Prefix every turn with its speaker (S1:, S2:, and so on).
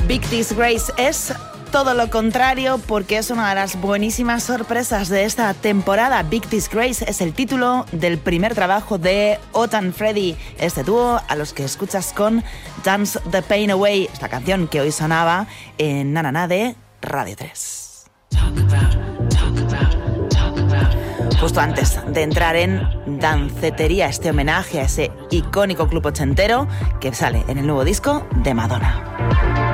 S1: Big Disgrace es todo lo contrario porque es una de las buenísimas sorpresas de esta temporada. Big Disgrace es el título del primer trabajo de Ott and Freddy, este dúo a los que escuchas con Dance the Pain Away, esta canción que hoy sonaba en Na Na Na de Radio 3. Justo antes de entrar en Dancetería, este homenaje a ese icónico club ochentero que sale en el nuevo disco de Madonna.